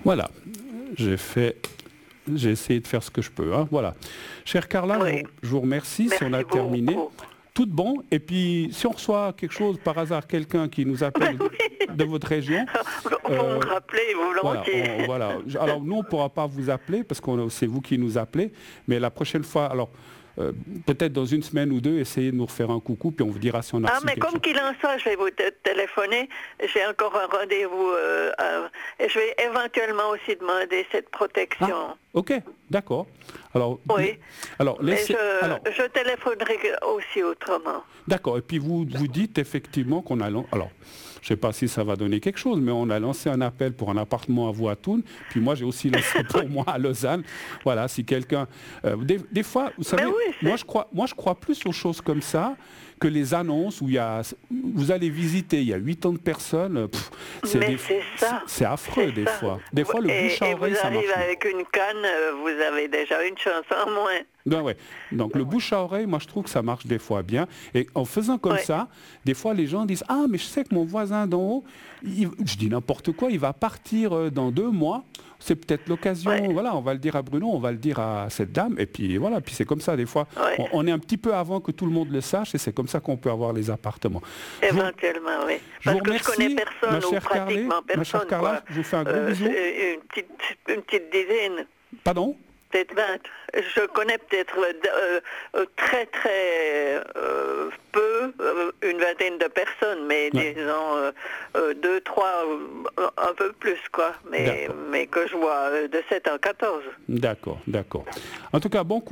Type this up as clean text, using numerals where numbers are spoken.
Voilà, j'ai essayé de faire ce que je peux. Hein. Voilà. Chère Carla, Oui. je vous remercie. Merci Si on a terminé, beaucoup. tout de bon. Et puis, si on reçoit quelque chose, par hasard, quelqu'un qui nous appelle de votre région... Vous me rappelez volontiers. Voilà. Alors, nous, on ne pourra pas vous appeler parce que c'est vous qui nous appelez. Mais la prochaine fois, alors... peut-être dans une semaine ou deux, essayez de nous refaire un coucou, puis on vous dira si on a reçu Mais quelque comme chose. qu'il en soit, je vais vous téléphoner. J'ai encore un rendez-vous et je vais éventuellement aussi demander cette protection. Ah, ok, d'accord. Alors, Oui. Alors, je téléphonerai aussi autrement. D'accord. Et puis vous dites effectivement qu'on a... Alors, je ne sais pas si ça va donner quelque chose, mais on a lancé un appel pour un appartement à Voitoun. Puis moi, j'ai aussi lancé pour moi à Lausanne. Voilà, si quelqu'un... des fois, vous savez, Oui, moi, je crois plus aux choses comme ça que les annonces où vous allez visiter, il y a 80 personnes. C'est affreux des fois. Des fois, le bouche à oreille, ça marche. Vous arrivez avec une canne, vous avez déjà une chance en moins. Ben ouais. Donc le bouche à oreille, moi je trouve que ça marche des fois bien. Et en faisant comme ça, des fois les gens disent « Ah, mais je sais que mon voisin d'en haut, je dis n'importe quoi, il va partir dans 2 mois. C'est peut-être l'occasion, voilà, on va le dire à Bruno, on va le dire à cette dame. » Et puis voilà, puis c'est comme ça des fois. On est un petit peu avant que tout le monde le sache et c'est comme ça qu'on peut avoir les appartements. Éventuellement, oui. Parce que je connais personne ou pratiquement personne. Ma chère Carla, je vous fais un gros bisou. Une petite dizaine. Pardon? Peut-être 20. Je connais peut-être très peu, une vingtaine de personnes, mais disons 2, 3, un peu plus, quoi. Mais que je vois de 7 à 14. D'accord. En tout cas, bon